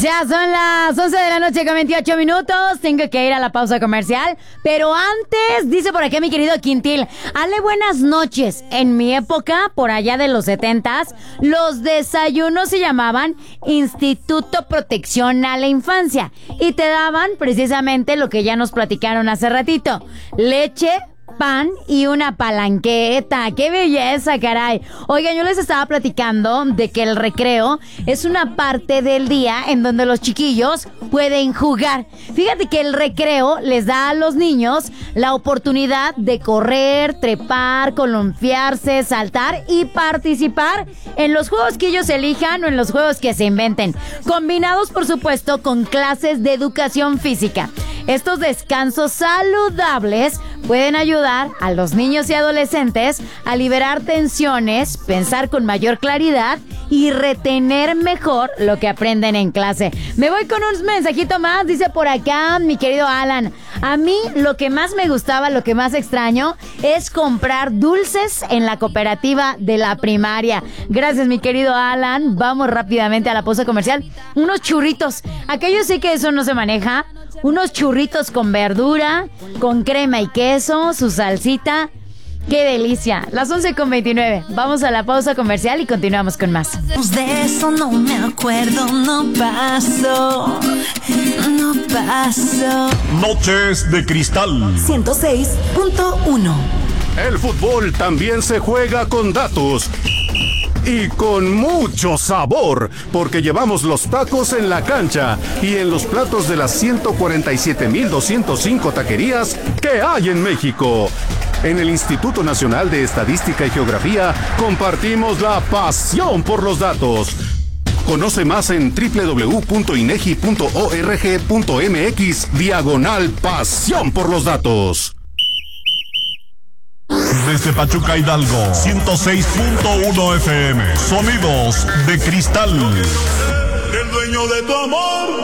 Ya son las 11 de la noche con 28 minutos. Tengo que ir a la pausa comercial. Pero antes, dice por aquí mi querido Quintil, ale buenas noches. En mi época, por allá de los 70s, los desayunos se llamaban Instituto Protección a la Infancia. Y te daban precisamente lo que ya nos platicaron hace ratito. Leche, pan y una palanqueta. ¡Qué belleza, caray! Oigan, yo les estaba platicando de que el recreo es una parte del día en donde los chiquillos pueden jugar. Fíjate que el recreo les da a los niños la oportunidad de correr, trepar, columpiarse, saltar y participar en los juegos que ellos elijan o en los juegos que se inventen, combinados por supuesto con clases de educación física. Estos descansos saludables pueden ayudar a los niños y adolescentes a liberar tensiones, pensar con mayor claridad y retener mejor lo que aprenden en clase. Me voy con un mensajito más, dice por acá mi querido Alan. A mí lo que más me gustaba, lo que más extraño es comprar dulces en la cooperativa de la primaria. Gracias, mi querido Alan. Vamos rápidamente a la pausa comercial. Unos churritos. Aquello sí que eso no se maneja. Unos churritos con verdura, con crema y queso, su salsita. ¡Qué delicia! Las 11:29. Vamos a la pausa comercial y continuamos con más. De eso no me acuerdo, no paso. Noches de Cristal 106.1. El fútbol también se juega con datos. Y con mucho sabor, porque llevamos los tacos en la cancha y en los platos de las 147,205 taquerías que hay en México. En el Instituto Nacional de Estadística y Geografía compartimos la pasión por los datos. Conoce más en www.inegi.org.mx/pasión por los datos. Desde Pachuca, Hidalgo, 106.1 FM. Sonidos de cristal. El dueño de tu amor.